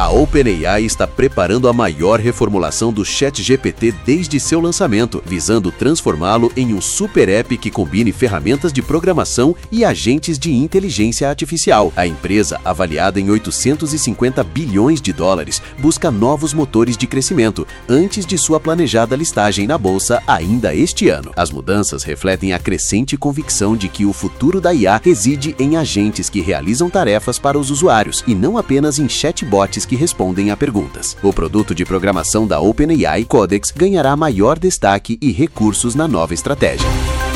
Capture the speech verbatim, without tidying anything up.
A OpenAI está preparando a maior reformulação do ChatGPT desde seu lançamento, visando transformá-lo em um super app que combine ferramentas de programação e agentes de inteligência artificial. A empresa, avaliada em oitocentos e cinquenta bilhões de dólares, busca novos motores de crescimento, antes de sua planejada listagem na bolsa ainda este ano. As mudanças refletem a crescente convicção de que o futuro da I A reside em agentes que realizam tarefas para os usuários, e não apenas em chatbots que respondem a perguntas. O produto de programação da OpenAI, Codex, ganhará maior destaque e recursos na nova estratégia.